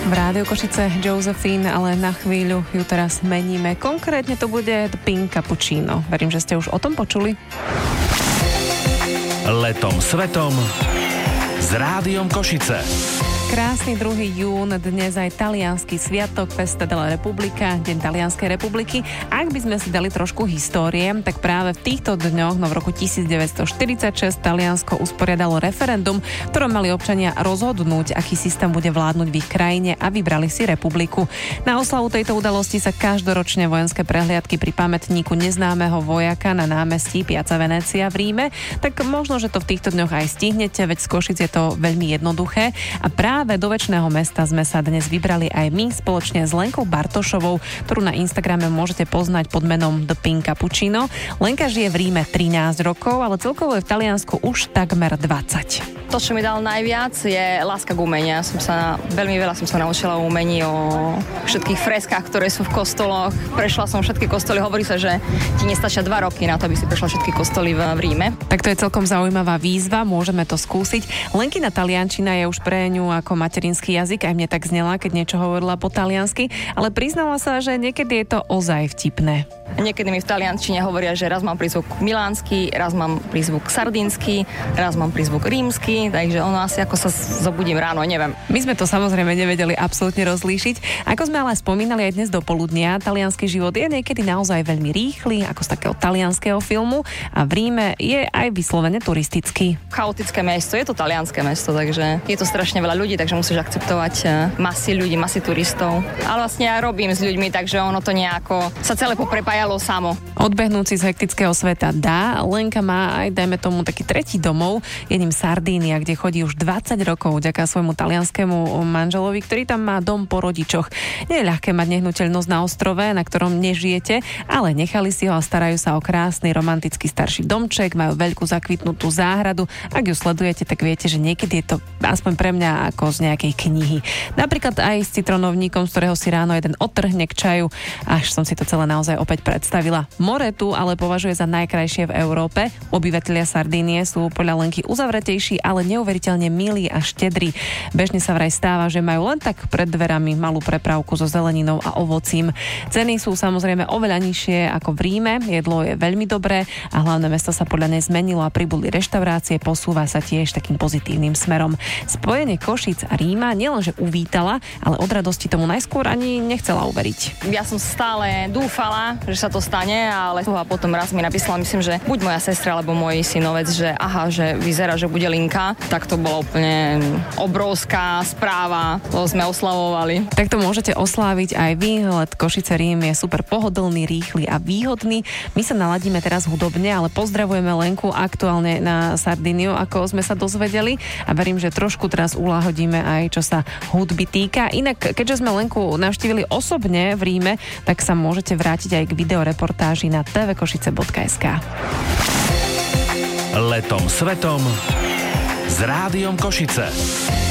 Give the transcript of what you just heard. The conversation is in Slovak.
V Rádiu Košice Josephine, ale na chvíľu ju teraz meníme. Konkrétne to bude The Pink Cappuccino. Verím, že ste už o tom počuli. Letom svetom s Rádiom Košice. Krásny 2. jún, dnes aj taliansky sviatok Festa della Repubblica, Deň Talianskej republiky. Ak by sme si dali trošku histórie, tak práve v týchto dňoch, no v roku 1946, Taliansko usporiadalo referendum, v ktorom mali občania rozhodnúť, aký systém bude vládnuť v ich krajine, a vybrali si republiku. Na oslavu tejto udalosti sa každoročne vojenské prehliadky pri pamätníku neznámeho vojaka na námestí Piazza Venezia v Ríme, tak možno, že to v týchto dňoch aj stihnete, veď z Košic je to veľmi jednoduché. A práve do večného mesta sme sa dnes vybrali aj my spoločne s Lenkou Bartošovou, ktorú na Instagrame môžete poznať pod menom The Pink Cappuccino. Lenka žije v Ríme 13 rokov, ale celkovo je v Taliansku už takmer 20. To, čo mi dal najviac, je láska k umeniu. Veľmi veľa som sa naučila o umení, o všetkých freskách, ktoré sú v kostoloch. Prešla som všetky kostoly. Hovorí sa, že ti nestačia 2 roky na to, aby si prešla všetky kostoly v Ríme. Tak to je celkom zaujímavá výzva, môžeme to skúsiť. Lenkina taliančina je už pre ňu ako materinský jazyk, aj mne tak znela, keď niečo hovorila po taliansky, ale priznala sa, že niekedy je to ozaj vtipné. Niekedy mi v taliančine hovoria, že raz mám prízvuk milánsky, raz mám prízvuk sardínsky, raz mám prízvuk rímsky, takže ono asi ako sa zobudím ráno, neviem. My sme to samozrejme nevedeli absolútne rozlíšiť. Ako sme ale spomínali aj dnes do poludnia, taliansky život je niekedy naozaj veľmi rýchly, ako z takého talianskeho filmu, a v Ríme je aj vyslovene turistický. Chaotické mesto, je to talianské mesto, takže je to strašne veľa ľudí, takže musíš akceptovať masy ľudí, masy turistov. Ale vlastne ja robím s ľuďmi, takže ono to nejako sa celé poprepájalo samo. Odbehnúť si z hektického sveta dá. Lenka má aj, dajme tomu, taký tretí domov, je ním Sardínia, kde chodí už 20 rokov vďaka svojmu talianskému manželovi, ktorý tam má dom po rodičoch. Nie je ľahké mať nehnuteľnosť na ostrove, na ktorom nežijete, ale nechali si ho a starajú sa o krásny romantický starší domček, majú veľkú zakvitnutú záhradu. Ak ju sledujete, tak viete, že niekedy je to aspoň pre mňa ako z nejakej knihy. Napríklad aj s citronovníkom, z ktorého si ráno jeden odtrhne k čaju, až som si to celé naozaj opäť predstavila. More tu ale považuje za najkrajšie v Európe. Obyvatelia Sardínie sú podľa Lenky uzavretejší, ale neuveriteľne milí a štedrí. Bežne sa vraj stáva, že majú len tak pred dverami malú prepravku so zeleninou a ovocím. Ceny sú samozrejme oveľa nižšie ako v Ríme, jedlo je veľmi dobré a hlavné mesto sa podľa nej zmenilo a pribudli reštaurácie, posúva sa tiež takým pozitívnym smerom. Spojenie Košíc a Ríma nielenže uvítala, ale od radosti tomu najskôr ani nechcela uveriť. Ja som stále dúfala, že sa to stane, ale a potom raz mi napísala, myslím, že buď moja sestra alebo môj synovec, že aha, že vyzerá, že bude linka, tak to bola úplne obrovská správa, to sme oslavovali. Tak to môžete osláviť aj vy, let Košice Rím je super pohodlný, rýchly a výhodný. My sa naladíme teraz hudobne, ale pozdravujeme Lenku aktuálne na Sardíniu, ako sme sa dozvedeli, a verím, že trošku teraz uľahodíme aj čo sa hudby týka. Inak, keďže sme Lenku navštívili osobne v Ríme, tak sa môžete vrátiť aj k videoreportáži na tvkošice.sk. Letom svetom s Rádiom Košice.